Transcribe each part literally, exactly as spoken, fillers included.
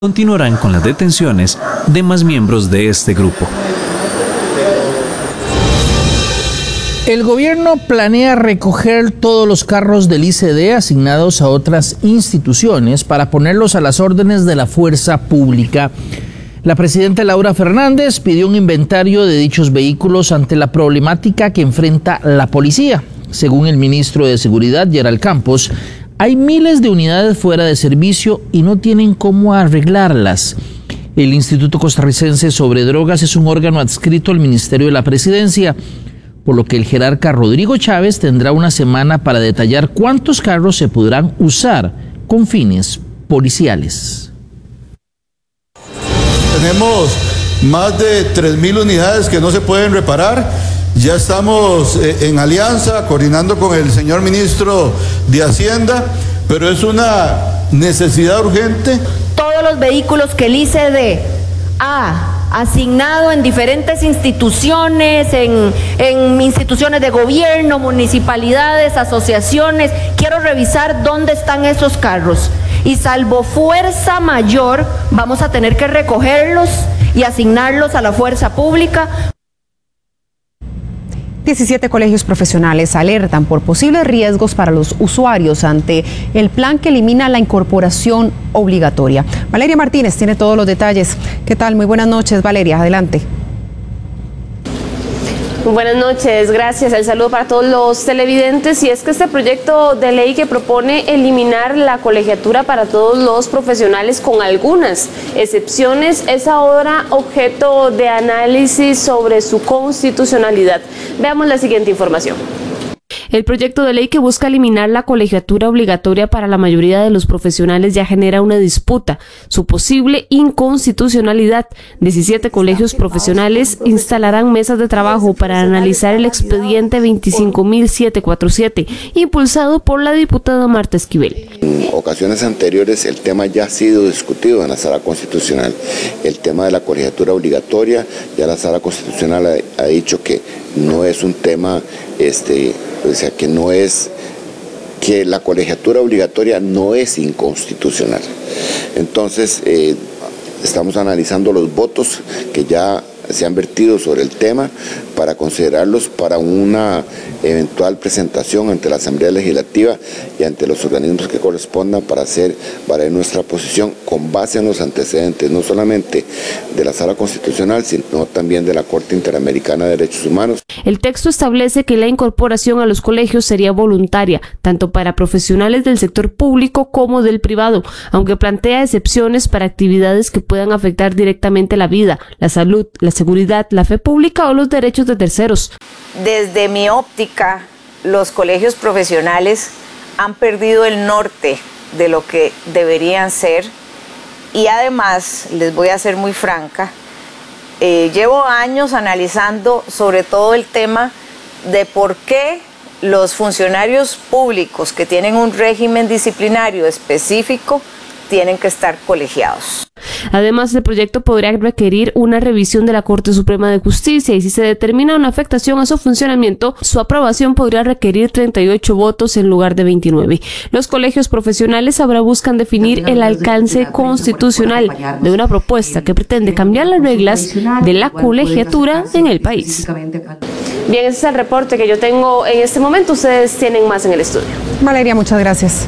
continuarán con las detenciones de más miembros de este grupo. El gobierno planea recoger todos los carros del I C D asignados a otras instituciones para ponerlos a las órdenes de la fuerza pública. La presidenta Laura Fernández pidió un inventario de dichos vehículos ante la problemática que enfrenta la policía. Según el ministro de Seguridad, Gerald Campos, hay miles de unidades fuera de servicio y no tienen cómo arreglarlas. El Instituto Costarricense sobre Drogas es un órgano adscrito al Ministerio de la Presidencia, por lo que el jerarca Rodrigo Chávez tendrá una semana para detallar cuántos carros se podrán usar con fines policiales. Tenemos más de tres mil unidades que no se pueden reparar. Ya estamos eh, en alianza, coordinando con el señor ministro de Hacienda, pero es una necesidad urgente. Todos los vehículos que el I C D ha asignado en diferentes instituciones, en, en instituciones de gobierno, municipalidades, asociaciones, quiero revisar dónde están esos carros. Y salvo fuerza mayor, vamos a tener que recogerlos y asignarlos a la fuerza pública. diecisiete colegios profesionales alertan por posibles riesgos para los usuarios ante el plan que elimina la incorporación obligatoria. Valeria Martínez tiene todos los detalles. ¿Qué tal? Muy buenas noches, Valeria. Adelante. Buenas noches, gracias. El saludo para todos los televidentes. Y es que este proyecto de ley que propone eliminar la colegiatura para todos los profesionales con algunas excepciones es ahora objeto de análisis sobre su constitucionalidad. Veamos la siguiente información. El proyecto de ley que busca eliminar la colegiatura obligatoria para la mayoría de los profesionales ya genera una disputa. Su posible inconstitucionalidad. diecisiete colegios profesionales instalarán mesas de trabajo para analizar el expediente veinticinco mil setecientos cuarenta y siete, impulsado por la diputada Marta Esquivel. En ocasiones anteriores el tema ya ha sido discutido en la Sala Constitucional. El tema de la colegiatura obligatoria, ya la Sala Constitucional ha, ha dicho que no es un tema, este, o sea, que no es, que la colegiatura obligatoria no es inconstitucional. Entonces, eh, estamos analizando los votos que ya se han vertido sobre el tema para considerarlos para una eventual presentación ante la Asamblea Legislativa y ante los organismos que correspondan para hacer valer nuestra posición con base en los antecedentes, no solamente de la Sala Constitucional, sino también de la Corte Interamericana de Derechos Humanos. El texto establece que la incorporación a los colegios sería voluntaria, tanto para profesionales del sector público como del privado, aunque plantea excepciones para actividades que puedan afectar directamente la vida, la salud, la seguridad, la fe pública o los derechos de terceros. Desde mi óptica, los colegios profesionales han perdido el norte de lo que deberían ser y además, les voy a ser muy franca, eh, llevo años analizando sobre todo el tema de por qué los funcionarios públicos que tienen un régimen disciplinario específico tienen que estar colegiados. Además, el proyecto podría requerir una revisión de la Corte Suprema de Justicia y si se determina una afectación a su funcionamiento, su aprobación podría requerir treinta y ocho votos en lugar de veintinueve. Los colegios profesionales ahora buscan definir el alcance constitucional de una propuesta que pretende cambiar las reglas de la colegiatura en el país. Bien, ese es el reporte que yo tengo en este momento. Ustedes tienen más en el estudio. Valeria, muchas gracias.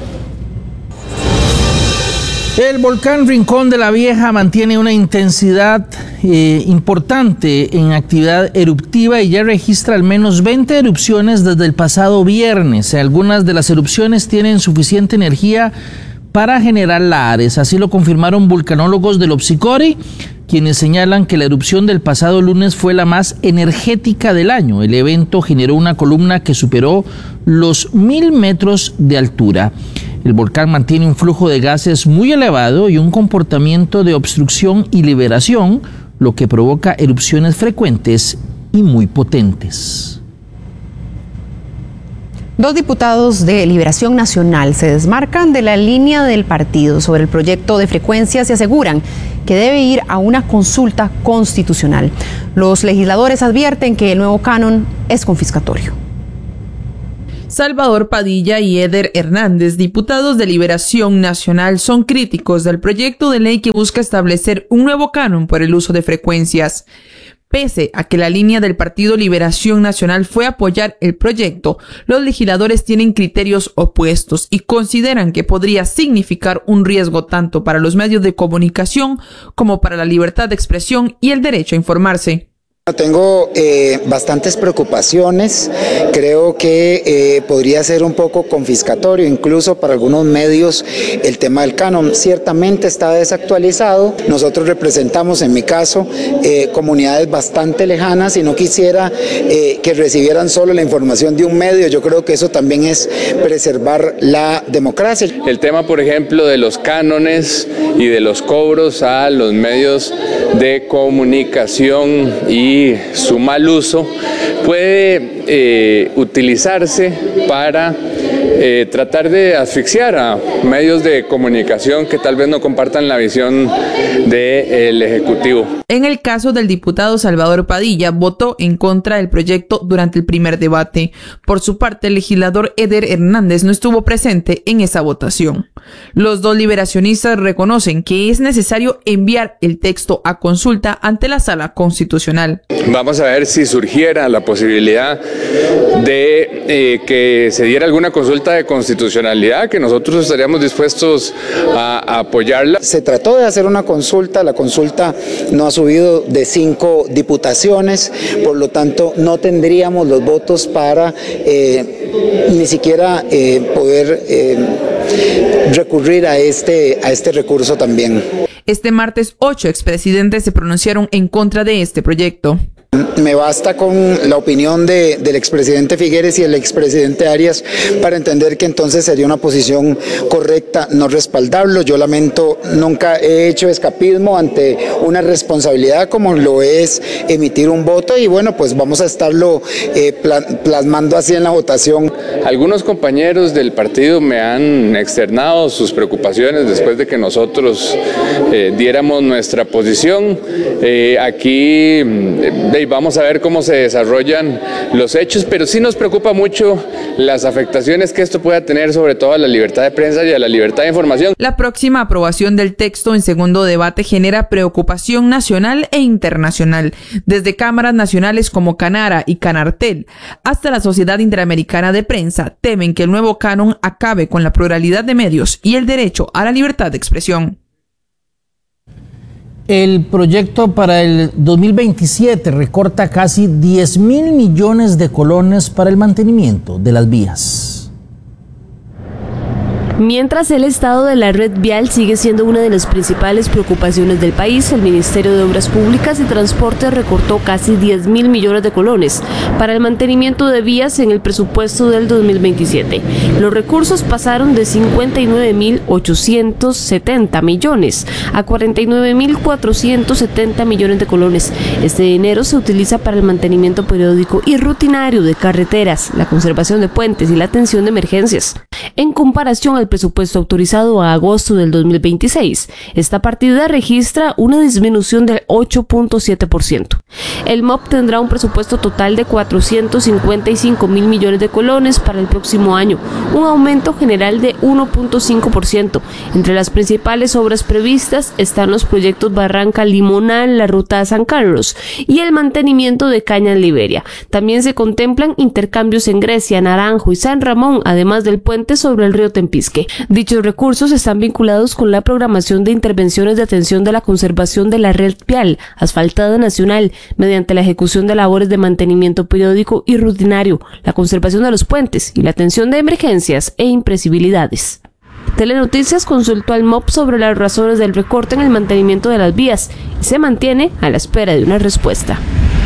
El volcán Rincón de la Vieja mantiene una intensidad eh, importante en actividad eruptiva y ya registra al menos veinte erupciones desde el pasado viernes. Algunas de las erupciones tienen suficiente energía para generar lahares, así lo confirmaron vulcanólogos del Opsicori, quienes señalan que la erupción del pasado lunes fue la más energética del año. El evento generó una columna que superó los mil metros de altura. El volcán mantiene un flujo de gases muy elevado y un comportamiento de obstrucción y liberación, lo que provoca erupciones frecuentes y muy potentes. Dos diputados de Liberación Nacional se desmarcan de la línea del partido sobre el proyecto de frecuencias y aseguran que debe ir a una consulta constitucional. Los legisladores advierten que el nuevo canon es confiscatorio. Salvador Padilla y Eder Hernández, diputados de Liberación Nacional, son críticos del proyecto de ley que busca establecer un nuevo canon por el uso de frecuencias. Pese a que la línea del Partido Liberación Nacional fue apoyar el proyecto, los legisladores tienen criterios opuestos y consideran que podría significar un riesgo tanto para los medios de comunicación como para la libertad de expresión y el derecho a informarse. Tengo eh, bastantes preocupaciones, creo que eh, podría ser un poco confiscatorio incluso para algunos medios el tema del canon. Ciertamente está desactualizado, nosotros representamos en mi caso eh, comunidades bastante lejanas y no quisiera eh, que recibieran solo la información de un medio. Yo creo que eso también es preservar la democracia. El tema, por ejemplo, de los cánones y de los cobros a los medios de comunicación y su mal uso puede eh, utilizarse para eh, tratar de asfixiar a medios de comunicación que tal vez no compartan la visión del Ejecutivo. En el caso del diputado Salvador Padilla, votó en contra del proyecto durante el primer debate. Por su parte, el legislador Eder Hernández no estuvo presente en esa votación. Los dos liberacionistas reconocen que es necesario enviar el texto a consulta ante la Sala Constitucional. Vamos a ver si surgiera la posibilidad de eh, que se diera alguna consulta de constitucionalidad, que nosotros estaríamos dispuestos a, a apoyarla. Se trató de hacer una consulta, la consulta no ha subido de cinco diputaciones, por lo tanto no tendríamos los votos para eh, ni siquiera eh, poder eh, recurrir a este, a este recurso también. Este martes, ocho expresidentes se pronunciaron en contra de este proyecto. Me basta con la opinión de, del expresidente Figueres y el expresidente Arias para entender que entonces sería una posición correcta no respaldarlo. Yo lamento, nunca he hecho escapismo ante una responsabilidad como lo es emitir un voto y bueno, pues vamos a estarlo eh, plasmando así en la votación. Algunos compañeros del partido me han externado sus preocupaciones después de que nosotros eh, diéramos nuestra posición. Eh, aquí eh, vamos a ver cómo se desarrollan los hechos, pero sí nos preocupa mucho las afectaciones que esto pueda tener sobre todo a la libertad de prensa y a la libertad de información. La próxima aprobación del texto en segundo debate genera preocupación nacional e internacional, desde cámaras nacionales como Canara y Canartel hasta la Sociedad Interamericana de Prensa temen que el nuevo canon acabe con la pluralidad de medios y el derecho a la libertad de expresión. El proyecto para el dos mil veintisiete recorta casi diez mil millones de colones para el mantenimiento de las vías. Mientras el estado de la red vial sigue siendo una de las principales preocupaciones del país, el Ministerio de Obras Públicas y Transporte recortó casi diez mil millones de colones para el mantenimiento de vías en el presupuesto del dos mil veintisiete. Los recursos pasaron de cincuenta y nueve mil ochocientos setenta millones a cuarenta y nueve mil cuatrocientos setenta millones de colones. Este dinero se utiliza para el mantenimiento periódico y rutinario de carreteras, la conservación de puentes y la atención de emergencias. En comparación al presupuesto autorizado a agosto del dos mil veintiséis, esta partida registra una disminución del ocho punto siete por ciento. El M O P tendrá un presupuesto total de cuatrocientos cincuenta y cinco mil millones de colones para el próximo año, un aumento general de uno punto cinco por ciento. Entre las principales obras previstas están los proyectos Barranca Limonal, la ruta a San Carlos y el mantenimiento de Caña en Liberia. También se contemplan intercambios en Grecia, Naranjo y San Ramón, además del puente sobre el río Tempisque. Dichos recursos están vinculados con la programación de intervenciones de atención de la conservación de la red vial asfaltada nacional mediante la ejecución de labores de mantenimiento periódico y rutinario, la conservación de los puentes y la atención de emergencias e imprevisibilidades. Telenoticias consultó al M O P sobre las razones del recorte en el mantenimiento de las vías y se mantiene a la espera de una respuesta.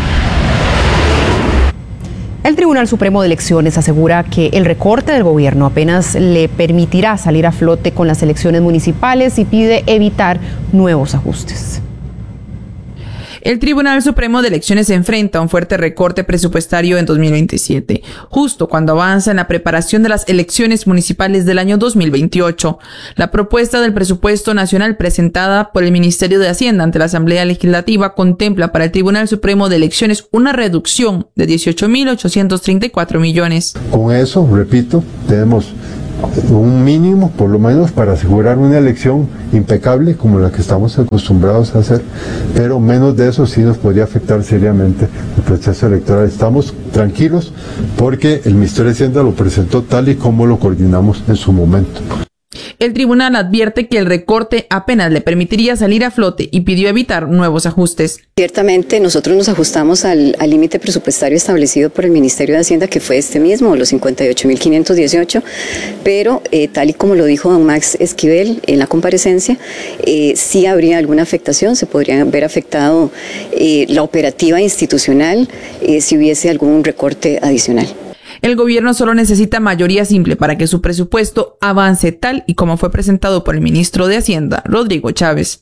El Tribunal Supremo de Elecciones asegura que el recorte del gobierno apenas le permitirá salir a flote con las elecciones municipales y pide evitar nuevos ajustes. El Tribunal Supremo de Elecciones se enfrenta a un fuerte recorte presupuestario en dos mil veintisiete, justo cuando avanza en la preparación de las elecciones municipales del año dos mil veintiocho. La propuesta del presupuesto nacional presentada por el Ministerio de Hacienda ante la Asamblea Legislativa contempla para el Tribunal Supremo de Elecciones una reducción de dieciocho mil ochocientos treinta y cuatro millones. Con eso, repito, tenemos un mínimo, por lo menos, para asegurar una elección impecable como la que estamos acostumbrados a hacer, pero menos de eso sí nos podría afectar seriamente el proceso electoral. Estamos tranquilos porque el Ministerio de Hacienda lo presentó tal y como lo coordinamos en su momento. El tribunal advierte que el recorte apenas le permitiría salir a flote y pidió evitar nuevos ajustes. Ciertamente nosotros nos ajustamos al límite presupuestario establecido por el Ministerio de Hacienda, que fue este mismo, los cincuenta y ocho mil quinientos dieciocho, pero eh, tal y como lo dijo don Max Esquivel en la comparecencia, eh, sí habría alguna afectación, se podría haber afectado eh, la operativa institucional eh, si hubiese algún recorte adicional. El gobierno solo necesita mayoría simple para que su presupuesto avance tal y como fue presentado por el ministro de Hacienda, Rodrigo Chávez.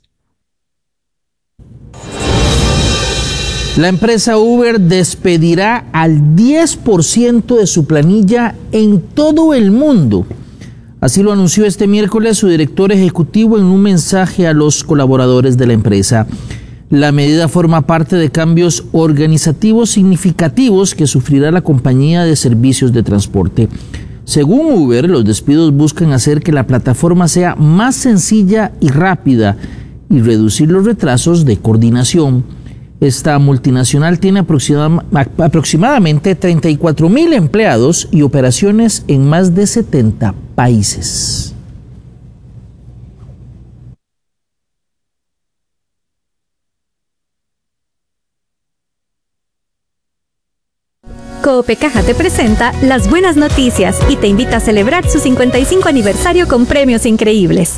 La empresa Uber despedirá al diez por ciento de su planilla en todo el mundo. Así lo anunció este miércoles su director ejecutivo en un mensaje a los colaboradores de la empresa. La medida forma parte de cambios organizativos significativos que sufrirá la compañía de servicios de transporte. Según Uber, los despidos buscan hacer que la plataforma sea más sencilla y rápida y reducir los retrasos de coordinación. Esta multinacional tiene aproximadamente treinta y cuatro mil empleados y operaciones en más de setenta países. Coopecaja te presenta las buenas noticias y te invita a celebrar su cincuenta y cinco aniversario con premios increíbles.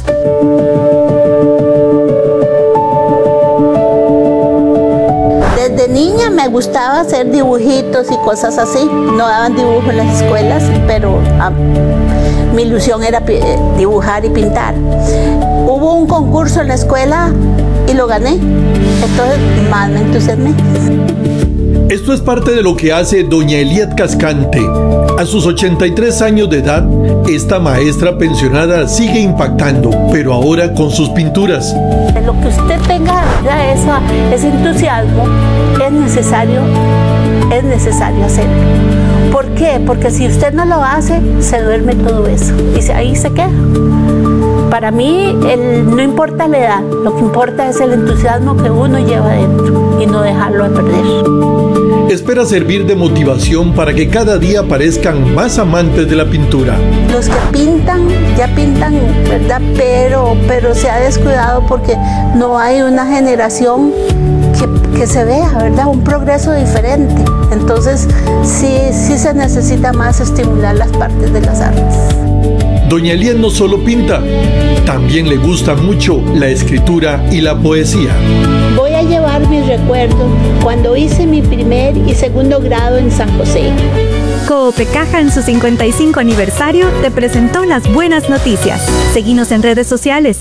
Desde niña me gustaba hacer dibujitos y cosas así. No daban dibujo en las escuelas, pero ah, mi ilusión era dibujar y pintar. Hubo un concurso en la escuela y lo gané. Entonces más me entusiasmé. Esto es parte de lo que hace doña Eliet Cascante. A sus ochenta y tres años de edad, esta maestra pensionada sigue impactando, pero ahora con sus pinturas. Lo que usted tenga, ya esa, ese entusiasmo, es necesario, es necesario hacerlo. ¿Por qué? Porque si usted no lo hace, se duerme todo eso y ahí se queda. Para mí, el, no importa la edad, lo que importa es el entusiasmo que uno lleva dentro y no dejarlo de perder. Espera servir de motivación para que cada día aparezcan más amantes de la pintura. Los que pintan, ya pintan, ¿verdad? Pero, pero se ha descuidado porque no hay una generación que, que se vea, ¿verdad? Un progreso diferente. Entonces, sí, sí se necesita más estimular las partes de las artes. Doña Eliet no solo pinta, también le gusta mucho la escritura y la poesía. Voy a llevar mis recuerdos cuando hice mi primer y segundo grado en San José. Coopecaja en su cincuenta y cinco aniversario te presentó las buenas noticias. Seguinos en redes sociales.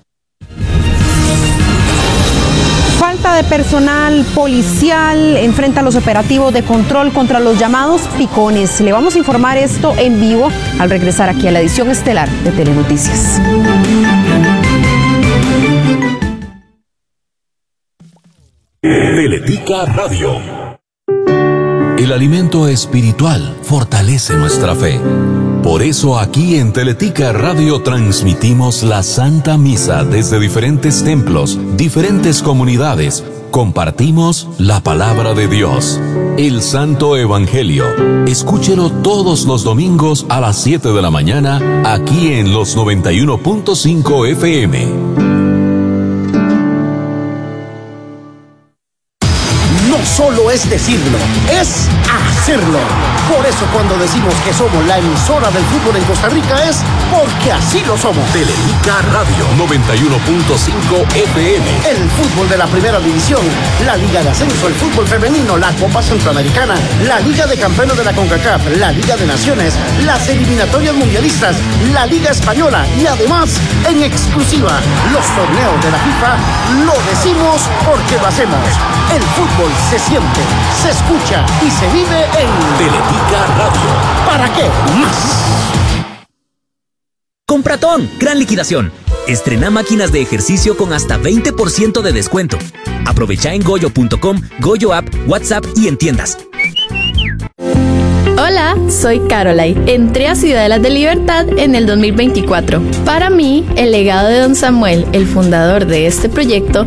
Falta de personal policial enfrenta los operativos de control contra los llamados picones. Le vamos a informar esto en vivo al regresar aquí a la edición estelar de Telenoticias. Teletica Radio. El alimento espiritual fortalece nuestra fe. Por eso aquí en Teletica Radio transmitimos la Santa Misa desde diferentes templos, diferentes comunidades. Compartimos la palabra de Dios, el Santo Evangelio. Escúchelo todos los domingos a las siete de la mañana aquí en los noventa y uno punto cinco F M. No solo es decirlo, es hacerlo. Por eso cuando decimos que somos la emisora del fútbol en Costa Rica es porque así lo somos. Teletica Radio noventa y uno punto cinco F M. El fútbol de la primera división, la Liga de Ascenso, el fútbol femenino, la Copa Centroamericana, la Liga de Campeones de la CONCACAF, la Liga de Naciones, las eliminatorias mundialistas, la Liga Española y además, en exclusiva, los torneos de la FIFA, lo decimos porque lo hacemos. El fútbol se siente, se escucha y se vive en Teletica Radio. ¿Para qué más? Compratón, gran liquidación. Estrena máquinas de ejercicio con hasta veinte por ciento de descuento. Aprovecha en goyo punto com, Goyo App, WhatsApp y en tiendas. Hola, soy Caroline. Entré a Ciudadelas de Libertad en el dos mil veinticuatro. Para mí, el legado de don Samuel, el fundador de este proyecto,